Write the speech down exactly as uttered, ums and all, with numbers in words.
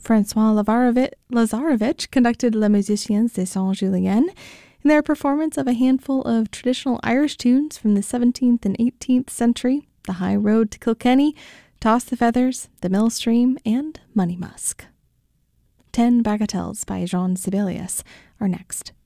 Francois Lazarevic, Lazarevic conducted Les Musiciens de Saint-Julien in their performance of a handful of traditional Irish tunes from the seventeenth and eighteenth century, The High Road to Kilkenny, Toss the Feathers, The Mill Stream, and Money Musk. Ten Bagatelles by Jean Sibelius are next.